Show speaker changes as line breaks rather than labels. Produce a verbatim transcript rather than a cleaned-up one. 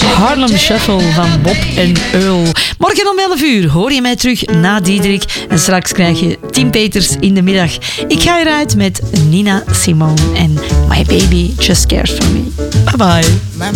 Harlem Shuffle van Bob en Earl. Morgen om elf uur hoor je mij terug na Diederik. En straks krijg je Tim Peters in de middag. Ik ga eruit met Nina Simone en My Baby Just Cares For Me. Bye bye.